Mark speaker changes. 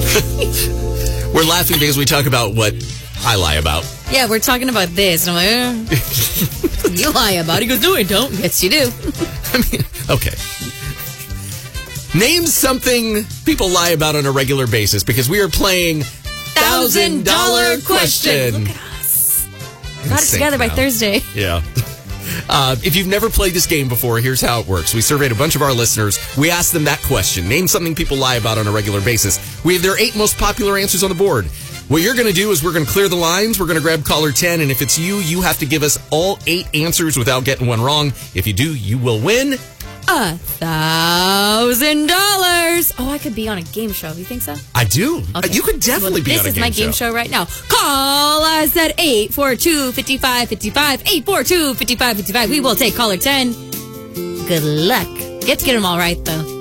Speaker 1: We're laughing because we talk about what I lie about.
Speaker 2: Yeah, we're talking about this. And I'm like, you lie about it. He goes, no, I don't. Yes, you do.
Speaker 1: I mean, okay. Name something people lie about on a regular basis because we are playing $1,000 question.
Speaker 2: Look at us. Got it together by Thursday.
Speaker 1: Yeah. If you've never played this game before, here's how it works. We surveyed a bunch of our listeners. We asked them that question. Name something people lie about on a regular basis. We have their 8 most popular answers on the board. What you're going to do is we're going to clear the lines. We're going to grab caller 10. And if it's you, you have to give us all 8 answers without getting one wrong. If you do, you will win
Speaker 2: $1,000. Oh, I could be on a game show. You think so?
Speaker 1: I do.
Speaker 2: Okay.
Speaker 1: You could definitely be on a game show.
Speaker 2: This is my game show right now. Call us at 842-5555. 842-5555. We will take caller 10. Good luck. Get to get them all right, though.